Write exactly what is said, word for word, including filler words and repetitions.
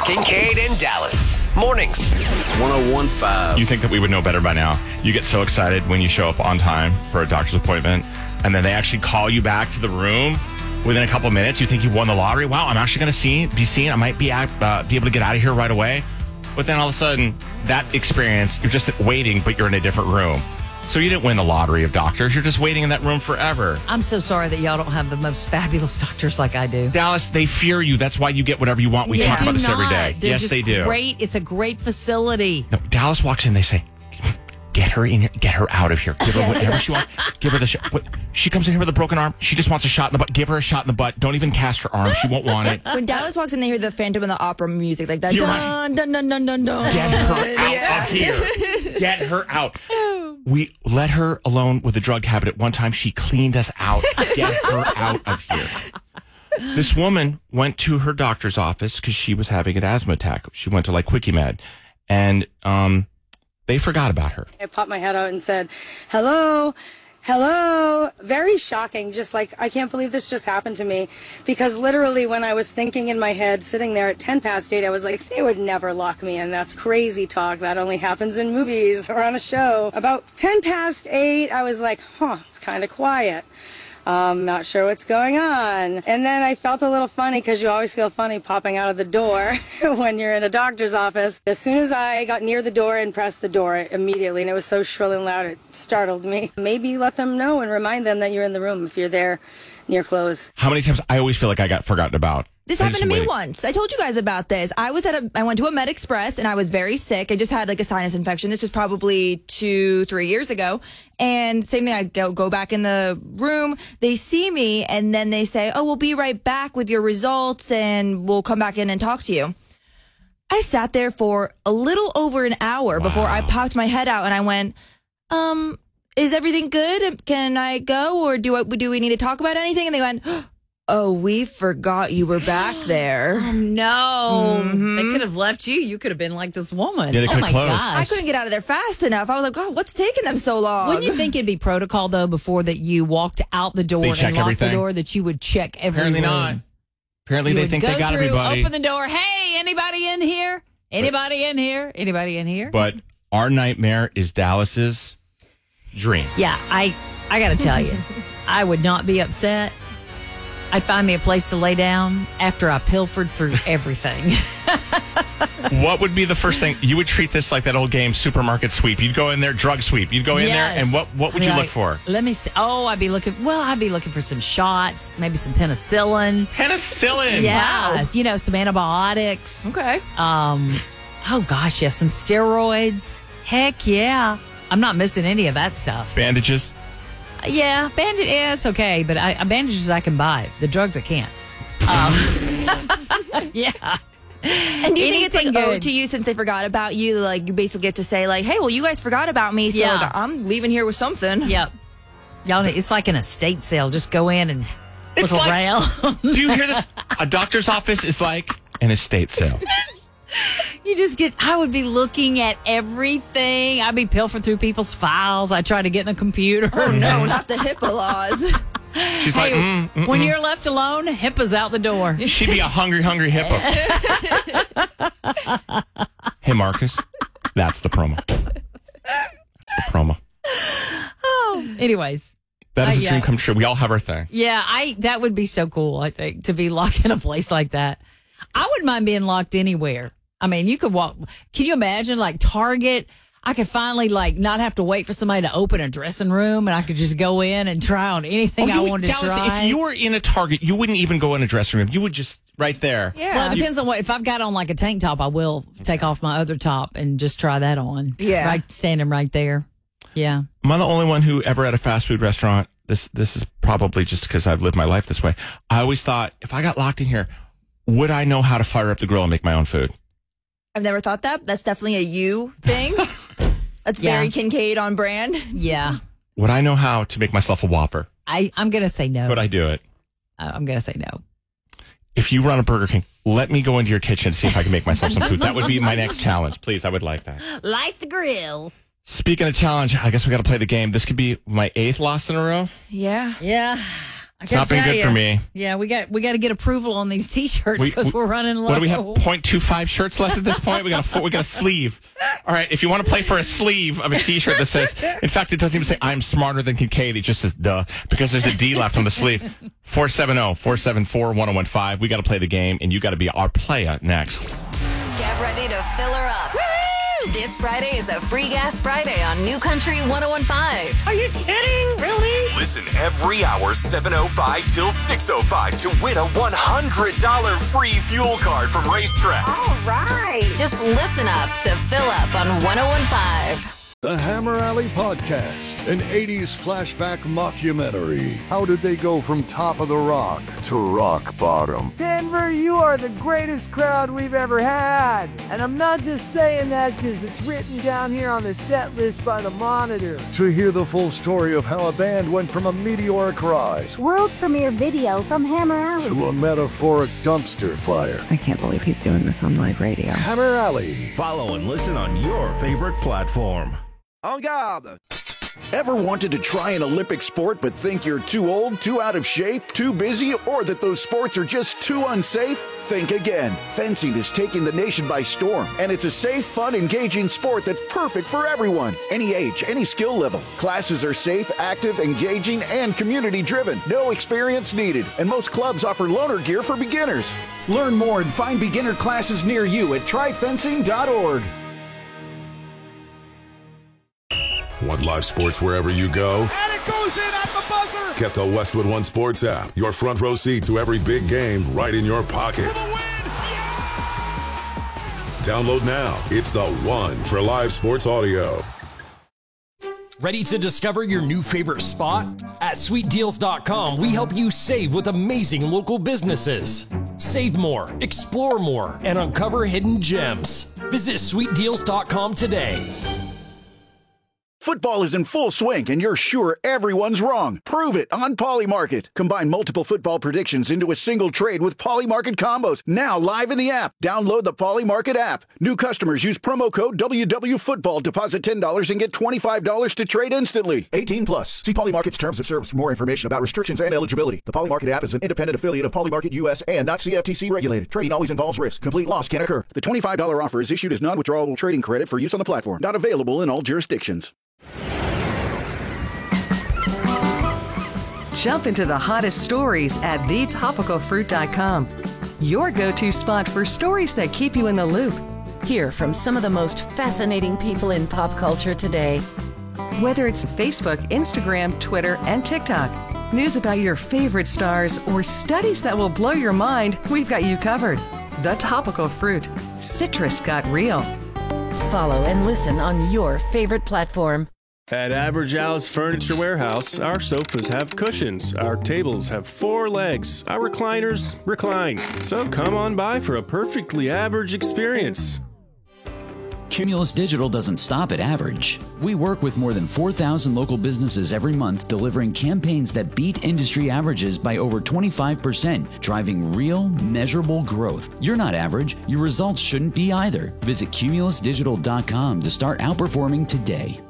Kincaid and Dallas. Mornings. one oh one point five. You think that we would know better by now. You get so excited when you show up on time for a doctor's appointment, and then they actually call you back to the room within a couple of minutes. You think you won the lottery. Wow, I'm actually going to see, be seen. I might be, uh, be able to get out of here right away. But then all of a sudden, that experience, you're just waiting, but you're in a different room. So you didn't win the lottery of doctors. You're just waiting in that room forever. I'm so sorry that y'all don't have the most fabulous doctors like I do. Dallas, they fear you. That's why you get whatever you want. We Yeah. talk about Do this every not. day. They're yes, just they do. Great. It's a great facility. No, Dallas walks in. They say, "Get her in here. Get her out of here. Give her whatever she wants. Give her the shot." What, she comes in here with a broken arm. She just wants a shot in the butt. Give her a shot in the butt. Don't even cast her arm. She won't want it. When Dallas walks in, they hear the Phantom of the Opera music, like that. You're Dun, dun, dun, dun, dun, dun. Get her out Yeah. of here. Get her out. We let her alone with a drug habit. At one time, she cleaned us out. Get her out of here. This woman went to her doctor's office because she was having an asthma attack. She went to like Quickie Med, and um, they forgot about her. I popped my head out and said, hello, hello. Very shocking. Just like, I can't believe this just happened to me. Because literally when I was thinking in my head, sitting there at ten past eight, I was like, they would never lock me in. That's crazy talk. That only happens in movies or on a show. About ten past eight, I was like, huh, it's kind of quiet. Um, not sure what's going on. And then I felt a little funny because you always feel funny popping out of the door when you're in a doctor's office. As soon as I got near the door and pressed the door immediately, and it was so shrill and loud, it startled me. Maybe let them know and remind them that you're in the room if you're there near close. How many times? I always feel like I got forgotten about. This I happened just to me wait. once. I told you guys about this. I was at a, I went to a Med Express and I was very sick. I just had like a sinus infection. This was probably two, three years ago. And same thing, I go, go back in the room. They see me and then they say, oh, we'll be right back with your results and we'll come back in and talk to you. I sat there for a little over an hour wow. before I popped my head out and I went, um, is everything good? Can I go? Or do I, do we need to talk about anything? And they went, oh, we forgot you were back there. Oh, no. Mm-hmm. They could have left you. You could have been like this woman. Yeah, they oh, could my close. gosh. I couldn't get out of there fast enough. I was like, God, what's taking them so long? Wouldn't you think it'd be protocol, though, before that you walked out the door They and check locked everything? the door, that you would check every Apparently room? not. Apparently You they would think go they got through, everybody. Open the door. Hey, anybody in here? Anybody in here? Anybody in here? But our nightmare is Dallas's dream. Yeah, I, I got to tell you, I would not be upset. I'd find me a place to lay down after I pilfered through everything. What would be the first thing? You would treat this like that old game, supermarket sweep. You'd go in there, drug sweep. You'd go in there, Yes. and what, what would I'd be you like, look for? Let me see. Oh, I'd be looking, well, I'd be looking for some shots, maybe some penicillin. Penicillin. Yeah, Wow. you know, some antibiotics. Okay. Um, oh gosh, yes, some steroids. Heck yeah. I'm not missing any of that stuff. Bandages. Yeah, bandage. Yeah, it's okay, but I, bandages I can buy. The drugs I can't. Um, yeah. And do you think it's like Anything owed good. to you since they forgot about you? Like you basically get to say like, hey, well, you guys forgot about me, so Yeah. like, I'm leaving here with something. Yep. Y'all, it's like an estate sale. Just go in and It's look like- around. Do you hear this? A doctor's office is like an estate sale. You just get, I would be looking at everything. I'd be pilfering through people's files. I try to get in the computer. Oh no, not the HIPAA laws. She's like, Hey, mm, mm, when mm. you're left alone, HIPAA's out the door. She'd be a hungry, hungry hippo. Hey, Marcus, that's the promo. That's the promo. Anyways. That is Uh, a yeah. dream come true. We all have our thing. Yeah, I that would be so cool, I think, to be locked in a place like that. I wouldn't mind being locked anywhere. I mean, you could walk. Can you imagine, like, Target? I could finally, like, not have to wait for somebody to open a dressing room, and I could just go in and try on anything I you would- wanted Dallas, to try. if you were in a Target, you wouldn't even go in a dressing room. You would just right there. Yeah. Well, it depends on what. If I've got on like a tank top, I will take off my other top and just try that on. Yeah. Right, standing right there. Yeah. Am I the only one who ever at a fast food restaurant? This this is probably just because I've lived my life this way. I always thought if I got locked in here, would I know how to fire up the grill and make my own food? I've never thought that. That's definitely a you thing. That's Yeah. very Kincaid on brand. Yeah. Would I know how to make myself a Whopper? I, I'm going to say no. Could I do it? Uh, I'm going to say no. If you run a Burger King, let me go into your kitchen and see if I can make myself some food. That would be my next challenge. Please, I would like that. Light the grill. Speaking of challenge, I guess we got to play the game. This could be my eighth loss in a row. Yeah. Yeah. It's not been good you, for me. Yeah, we got we got to get approval on these T-shirts We- because we, we- are running low. What do we have? zero point two five shirts left at this point. We got a four, we got a sleeve. All right, if you want to play for a sleeve of a T-shirt that says, in fact, it doesn't even say "I'm smarter than Kincaid." It just says "duh" because there's a D left on the sleeve. four seven zero, four seven four, one zero one five. We got to play the game, and you got to be our player next. Get ready to fill her up. This Friday is a Free Gas Friday on New Country one oh one five. Are you kidding? Really? Listen every hour, seven oh five till six oh five, to win a one hundred dollars free fuel card from Racetrack. All right. Just listen up to fill up on one oh one five. The Hammer Alley Podcast, an eighties flashback mockumentary. How did they go from top of the rock to rock bottom? Denver, you are the greatest crowd we've ever had. And I'm not just saying that because it's written down here on the set list by the Monitor. To hear the full story of how a band went from a meteoric rise world premiere video from Hammer Alley to a metaphoric dumpster fire. I can't believe he's doing this on live radio. Hammer Alley. Follow and listen on your favorite platform. En garde! Ever wanted to try an Olympic sport but think you're too old, too out of shape, too busy, or that those sports are just too unsafe? Think again. Fencing is taking the nation by storm, and it's a safe, fun, engaging sport that's perfect for everyone. Any age, any skill level. Classes are safe, active, engaging, and community-driven. No experience needed, and most clubs offer loaner gear for beginners. Learn more and find beginner classes near you at try fencing dot org. Want live sports wherever you go? And it goes in at the buzzer! Get the Westwood One Sports app. Your front row seat to every big game right in your pocket. Yeah! Download now. It's the one for live sports audio. Ready to discover your new favorite spot? At sweet deals dot com, we help you save with amazing local businesses. Save more, explore more, and uncover hidden gems. Visit sweet deals dot com today. Football is in full swing, and you're sure everyone's wrong. Prove it on Polymarket. Combine multiple football predictions into a single trade with Polymarket combos. Now live in the app. Download the Polymarket app. New customers use promo code W W Football. Deposit ten dollars and get twenty-five dollars to trade instantly. eighteen plus. See Polymarket's terms of service for more information about restrictions and eligibility. The Polymarket app is an independent affiliate of Polymarket U S and not C F T C regulated. Trading always involves risk. Complete loss can occur. The twenty-five dollars offer is issued as non-withdrawable trading credit for use on the platform. Not available in all jurisdictions. Jump into the hottest stories at the topical fruit dot com. Your go-to spot for stories that keep you in the loop. Hear from some of the most fascinating people in pop culture today. Whether it's Facebook, Instagram, Twitter, and TikTok, news about your favorite stars, or studies that will blow your mind, we've got you covered. The Topical Fruit. Citrus got real. Follow and listen on your favorite platform. At Average Al's Furniture Warehouse, our sofas have cushions, our tables have four legs, our recliners recline. So come on by for a perfectly average experience. Cumulus Digital doesn't stop at average. We work with more than four thousand local businesses every month, delivering campaigns that beat industry averages by over twenty-five percent, driving real, measurable growth. You're not average. Your results shouldn't be either. Visit cumulus digital dot com to start outperforming today.